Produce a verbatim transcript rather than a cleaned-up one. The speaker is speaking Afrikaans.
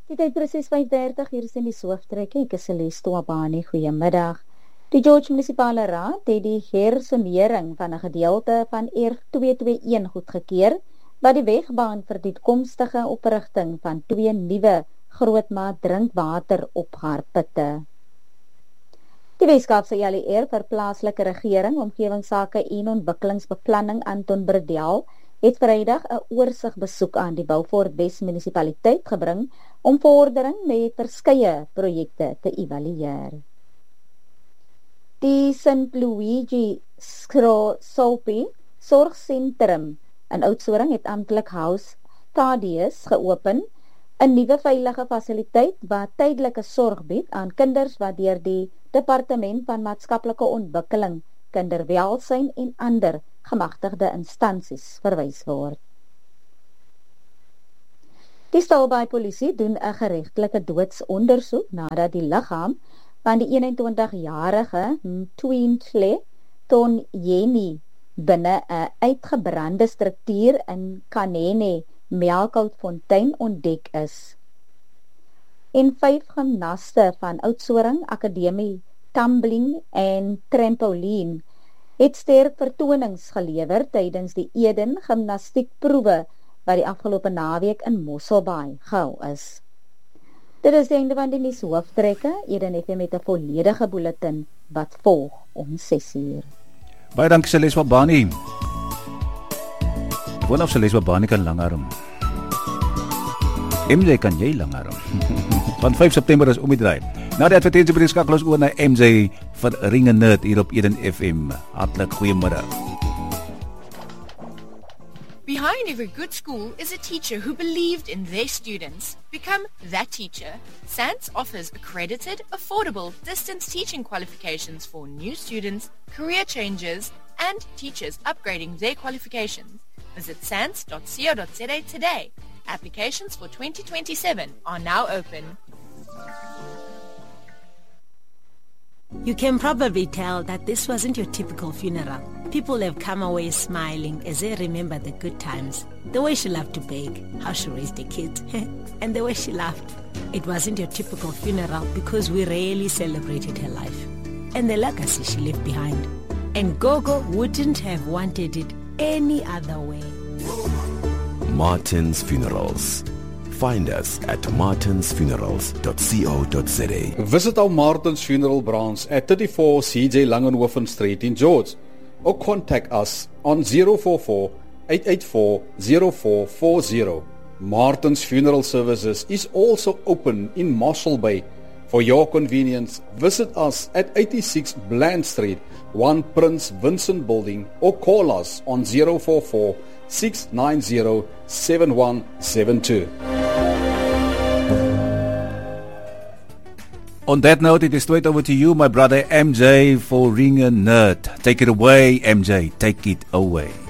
Die tyd presies vyf dertig, hier is in die Sooftrekkie, ek is Celeste Wabani, goeiemiddag. Die George Munisipale Raad het die hersonering van 'n gedeelte van R twee twee een goedgekeur, wat die wegbaan vir die toekomstige oprigting van twee nuwe grootmaat drinkwateropgaarputte. Die Weskaapse E L R vir plaaslike regering, omgewingsake en ontwikkelingsbeplanning Anton Bredel het Vrydag 'n oorsigbesoek aan die Beaufort Wes munisipaliteit gebring om vordering met verskeie projekte te evalueer. Die Saint Luigi Solpi Sorgsentrum in Oudtshoorn het amptelik House Thaddeus geopen, 'n nuwe veilige fasiliteit wat tydelike sorg bied aan kinders wat deur die Departement van Maatskaplike Ontwikkeling, Kinderwelsyn en ander gemagtigde instansies verwys word. Die Stilbaai Polisie doen 'n geregtelike doodsondersoek nadat die liggaam van die eenentwintigjarige Mtwintle Tonyeni binne 'n uitgebrande struktuur in Kanene Melkoutfontein ontdek is. En vyf gimnaste van Oudtshoorn Akademie Tumbling en Trampoline het sterk vertonings gelewer tydens die Eden gimnastiekproewe wat die afgelope naweek in Mosselbaai gehou is. Dit is die einde van die nuus hooftrekke. Eden F M met 'n volledige bulletin wat volg om ses uur. Baie dankie Celeste Wabani. Woon of Celeste Wabani kan langarm. M J kan jy langarm. Van vyf September is om die draai. Na die advertensie by die skakel ons oor na M J vir Ring en Nerd hier op Eden F M. Hartlik goeiemiddag. Behind every good school is a teacher who believed in their students. Become that teacher. S A N T S offers accredited, affordable, distance teaching qualifications for new students, career changers, and teachers upgrading their qualifications. Visit sans dot co dot za today. Applications for twenty twenty-seven are now open. You can probably tell that this wasn't your typical funeral. People have come away smiling as they remember the good times. The way she loved to bake, how she raised the kids, and the way she laughed. It wasn't your typical funeral because we rarely celebrated her life and the legacy she left behind. And Gogo wouldn't have wanted it any other way. Martin's Funerals. Find us at martins funerals dot co dot za. Visit our Martin's Funeral branch at thirty-four C J Langenhoven Street in George, or contact us on zero four four, eight eight four, zero four four zero. Martin's Funeral Services is also open in Marshall Bay. For your convenience, visit us at eighty-six Bland Street, one Prince Vincent Building, or call us on zero four four, six nine zero, seven one seven two. On that note, it is straight over to you, my brother M J, for Ring and Nerd. Take it away, M J. Take it away.